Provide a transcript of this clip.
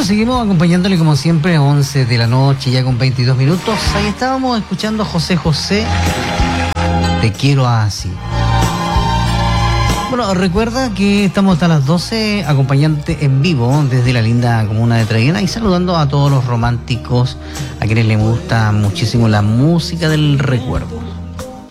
Bueno, seguimos acompañándole como siempre, 11 de la noche, ya con 22 minutos. Ahí estábamos escuchando a José José, Te quiero así. Bueno, recuerda que estamos hasta las 12 acompañándote en vivo desde la linda comuna de Traiguera y saludando a todos los románticos, a quienes les gusta muchísimo la música del recuerdo.